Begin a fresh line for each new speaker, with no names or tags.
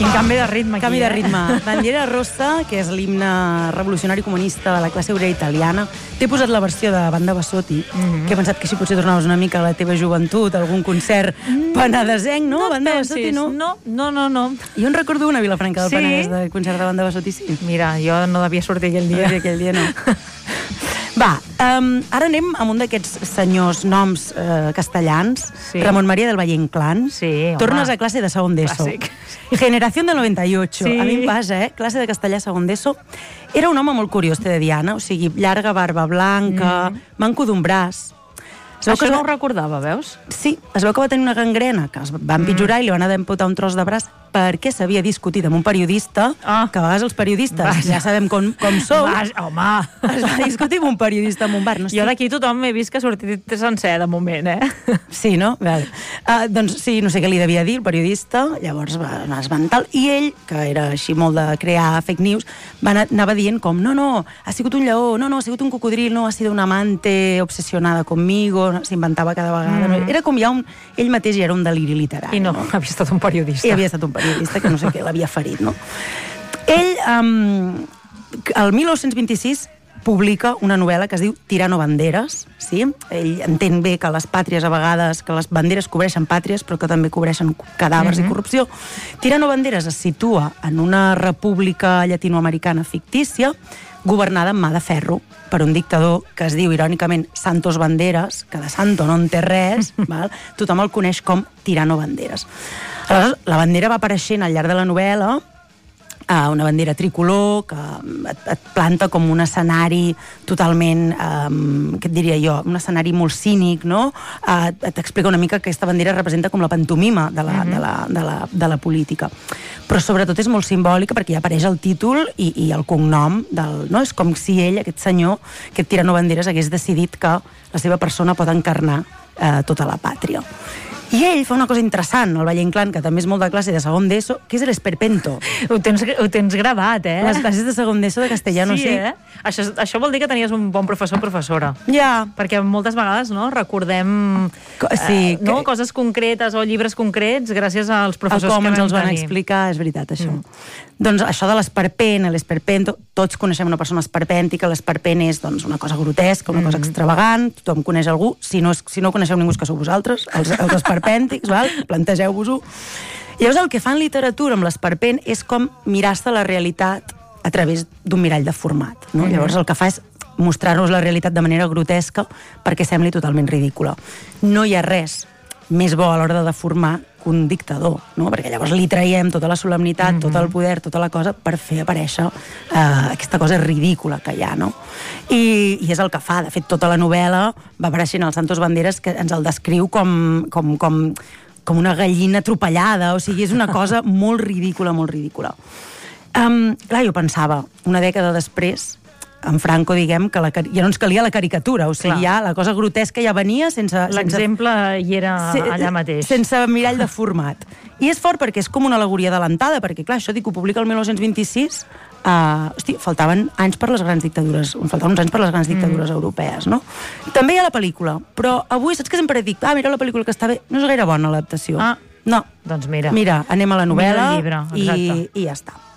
Quin canvi de ritme aquí,
Canvi de ritme. Bandiera rossa, que és l'himne revolucionari comunista de la classe obrera italiana. T'he posat la versió de Banda Bassotti, que he pensat que així potser tornaves una mica a la teva joventut, algun concert penedesenc, no? Banda Bassotti, no?
No.
Jo en recordo una a Vilafranca del Penedès de concert de Banda Bassotti, sí.
Mira, jo no devia sortir aquell dia.
Aquell dia no. Va, ara anem amb un d'aquests senyors noms castellans,
Sí.
Ramon María del Valle Inclán.
Sí, home.
Tornes a classe de segon d'ESO.
Clàssic.
Generación del 98.
Sí.
A mi em passa, classe de castellà segon d'ESO. Era un home molt curiós, t'he de dir, Anna. O sigui, llarga barba blanca, manco d'un braç. Es veu que
Això no ho recordava, veus?
Sí, es veu que va tenir una gangrena que es va empitjorar i li van haver d'amputar un tros de braç perquè s'havia discutit amb un periodista, que a vegades els periodistes ja sabem com sou.
Home!
Es va discutir amb un periodista en un bar. No sé.
Jo d'aquí tothom he vist que ha sortit sencer de moment,
Sí, no? Vale. Doncs sí, no sé què li devia dir el periodista, llavors es van tal, i ell, que era així molt de crear fake news, anava dient com, no, ha sigut un lleó, no, ha sigut un cocodril, no, ha sigut una amante obsessionada conmigo, s'inventava cada vegada. No? Era com ja ell mateix ja era un deliri literari.
I no, havia estat un periodista.
I havia estat un periodista que no sé què l'havia ferit, no? Ell, el 1926, publica una novel·la que es diu Tirano Banderes, sí? Ell entén bé que les pàtries a vegades, que les banderes cobreixen pàtries, però que també cobreixen cadàvers i corrupció. Tirano Banderes es situa en una república llatinoamericana fictícia, governada amb mà de ferro per un dictador que es diu, irònicament, Santos Banderas, que de santo no en té res, val? Tothom el coneix com Tirano Banderas. Aleshores, la bandera va apareixent al llarg de la novel·la, una bandera tricolor que et planta com un escenari totalment, què et diria jo, un escenari molt cínic, no? T'explica una mica que aquesta bandera representa com la pantomima de la política. Però sobretot és molt simbòlica perquè ja apareix el títol i el cognom del... No? És com si ell, aquest senyor, aquest Tirano Banderas, hagués decidit que la seva persona pot encarnar tota la pàtria. I ell fa una cosa interessant, el Valle Inclán, que també és molt de classe de segon d'ESO, que és l'esperpento.
Ho tens gravat,
Les classes de segon d'ESO de castellà, no sé.
Això vol dir que tenies un bon professor o professora.
Ja.
Perquè moltes vegades recordem coses concretes o llibres concrets gràcies als professors que vam tenir.
Com ens els van explicar, és veritat, això. Doncs això de l'esperpent, l'esperpento, tots coneixem una persona esperpèntica, l'esperpent és una cosa grotesca, una cosa extravagant, tothom coneix algú, si no coneixeu ningú és que sou vosaltres, els esperpèntics, plantegeu-vos-ho. Llavors el que fan literatura amb l'esperpent és com mirar-se la realitat a través d'un mirall deformat. No? Llavors el que fa és mostrar-nos la realitat de manera grotesca perquè sembli totalment ridícula. No hi ha res més bo a l'hora de deformar que un dictador, no? Perquè llavors li traiem tota la solemnitat, tot el poder, tota la cosa per fer aparèixer aquesta cosa ridícula que hi ha, no? I és el que fa. De fet, tota la novel·la va apareixent al Santos Banderas, que ens el descriu com una gallina atropellada, o sigui, és una cosa molt ridícula, molt ridícula. Clar, jo pensava, una dècada després, en Franco, diguem, que ja no ens calia la caricatura, o sigui, ja la cosa grotesca ja venia sense...
L'exemple hi era allà mateix.
Sense mirall de format. I és fort perquè és com una al·legoria adelantada, perquè, clar, això dic, ho publica el 1926, faltaven anys per les grans dictadures, faltaven uns anys per les grans dictadures europees, no? També hi ha la pel·lícula, però avui saps que sempre dic, mira la pel·lícula que està bé, no és gaire bona l'adaptació.
No. Doncs mira.
Mira, anem a la novel·la
i ja està.